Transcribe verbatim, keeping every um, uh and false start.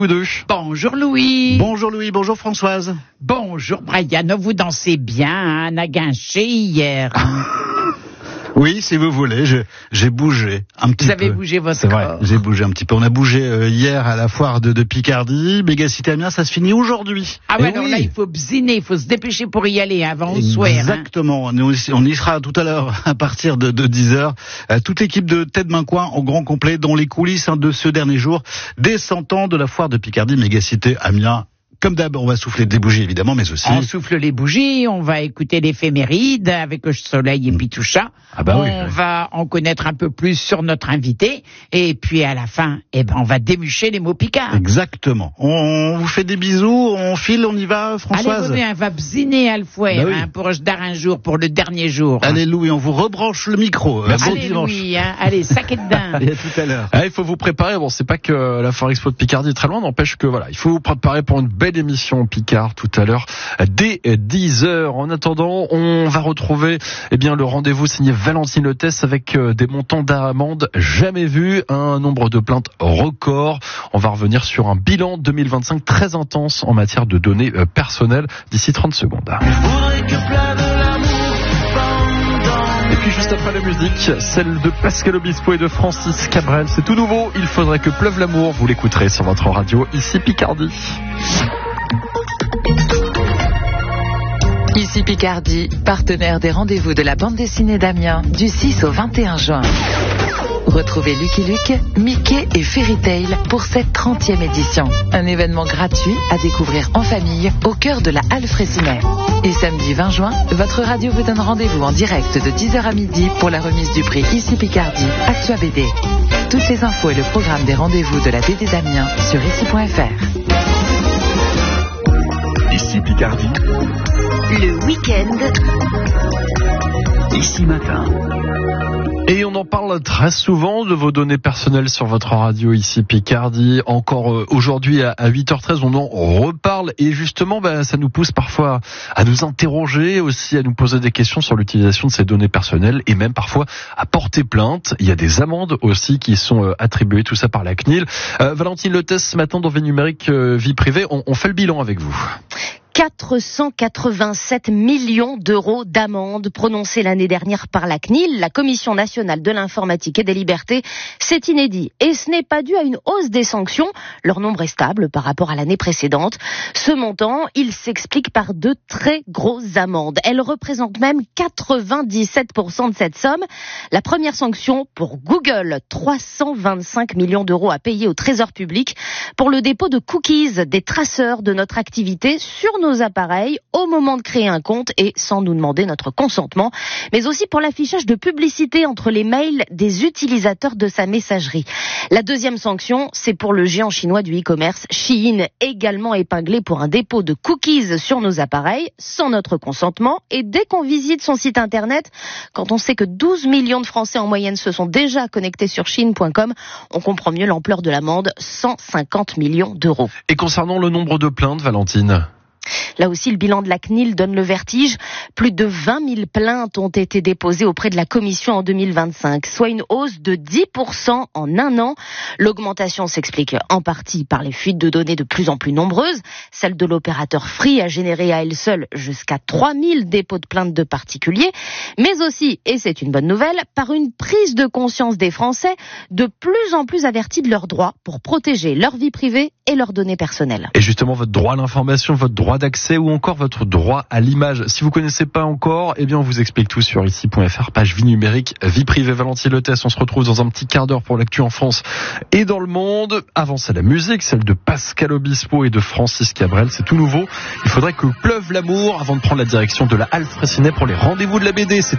Deux. Bonjour Louis. Bonjour Louis, bonjour Françoise. Bonjour Brian, vous dansez bien hein, à Guinchy hier. Hein. Oui, si vous voulez, je, j'ai bougé un petit vous peu. Vous avez bougé votre C'est corps. vrai, j'ai bougé un petit peu. On a bougé euh, hier à la foire de, de Picardie. Mégacité Amiens, ça se finit aujourd'hui. Ah ouais, Et alors oui. là, il faut bziner, il faut se dépêcher pour y aller avant le soir. Exactement. Hein. Nous, on y sera tout à l'heure à partir de, de dix heures. Euh, toute l'équipe de Tête Main Coin au grand complet dans les coulisses hein, de ce dernier jour des cent ans de la foire de Picardie. Mégacité Amiens. Comme d'hab, on va souffler des bougies évidemment, mais aussi... On souffle les bougies, on va écouter l'éphéméride avec le soleil et puis tout ça. Ah bah on oui. va en connaître un peu plus sur notre invité. Et puis à la fin, eh ben, on va démucher les mots picards. Exactement. On vous fait des bisous, on file, on y va, Françoise. Allez, on va bziner à le fouet Bah oui. hein, pour Jdar un jour, pour le dernier jour. Allez Louis, on vous rebranche le micro. Merci. Bon Allez dimanche. Louis, hein, allez, sac et dedans. Et à tout à l'heure. Ah, il faut vous préparer. Bon, c'est pas que la Foire Expo de Picardie est très loin, n'empêche que voilà, il faut vous préparer pour une belle émission Picard tout à l'heure dès dix heures. En attendant, on va retrouver eh bien le rendez-vous signé Valentine Lotès avec des montants d'amende jamais vus, un nombre de plaintes record. On va revenir sur un bilan deux mille vingt-cinq très intense en matière de données personnelles d'ici trente secondes. Et puis juste après la musique, celle de Pascal Obispo et de Francis Cabrel. C'est tout nouveau, il faudrait que pleuve l'amour. Vous l'écouterez sur votre radio, ici Picardie. Ici Picardie, partenaire des rendez-vous de la bande dessinée d'Amiens du six au vingt et un juin. Retrouvez Lucky Luke, Mickey et Fairy Tail pour cette trentième édition. Un événement gratuit à découvrir en famille au cœur de la Halle Fraissinet. Et samedi vingt juin, votre radio vous donne rendez-vous en direct de dix heures à midi pour la remise du prix Ici Picardie, Actua B D. Toutes les infos et le programme des rendez-vous de la B D d'Amiens sur ici point f r. Ici Picardie, le week-end, ici matin. Et on en parle très souvent de vos données personnelles sur votre radio ici Picardie. Encore euh, aujourd'hui à, à huit heures treize, on en reparle et justement bah, ça nous pousse parfois à nous interroger, aussi à nous poser des questions sur l'utilisation de ces données personnelles et même parfois à porter plainte. Il y a des amendes aussi qui sont euh, attribuées, tout ça par la C N I L. Euh, Valentine Lotès, ce matin dans Vie numérique, euh, vie privée, on, on fait le bilan avec vous. quatre cent quatre-vingt-sept millions d'euros d'amende prononcées l'année dernière par la C N I L, la Commission nationale de l'informatique et des libertés. C'est inédit et ce n'est pas dû à une hausse des sanctions. Leur nombre est stable par rapport à l'année précédente. Ce montant, il s'explique par de très grosses amendes. Elles représentent même quatre-vingt-dix-sept pour cent de cette somme. La première sanction pour Google, trois cent vingt-cinq millions d'euros à payer au Trésor public pour le dépôt de cookies, des traceurs de notre activité sur nos appareils au moment de créer un compte et sans nous demander notre consentement, mais aussi pour l'affichage de publicité entre les mails des utilisateurs de sa messagerie. La deuxième sanction, c'est pour le géant chinois du e-commerce, Shein, également épinglé pour un dépôt de cookies sur nos appareils sans notre consentement et dès qu'on visite son site internet, quand on sait que douze millions de Français en moyenne se sont déjà connectés sur shein point com, on comprend mieux l'ampleur de l'amende, cent cinquante millions d'euros. Et concernant le nombre de plaintes, Valentine ? Là aussi, le bilan de la C N I L donne le vertige. Plus de vingt mille plaintes ont été déposées auprès de la Commission en deux mille vingt-cinq, soit une hausse de dix pour cent en un an. L'augmentation s'explique en partie par les fuites de données de plus en plus nombreuses. Celle de l'opérateur Free a généré à elle seule jusqu'à trois mille dépôts de plaintes de particuliers, mais aussi, et c'est une bonne nouvelle, par une prise de conscience des Français de plus en plus avertis de leurs droits pour protéger leur vie privée et leurs données personnelles. Et justement, votre droit à l'information, votre droit d'accès ou encore votre droit à l'image. Si vous connaissez pas encore, eh bien on vous explique tout sur ici point f r, page vie numérique, vie privée. Valentine Lotès, on se retrouve dans un petit quart d'heure pour l'actu en France et dans le monde. Avant, c'est la musique, celle de Pascal Obispo et de Francis Cabrel. C'est tout nouveau. Il faudrait que pleuve l'amour avant de prendre la direction de la Halle Fraissinet pour les rendez-vous de la B D. C'est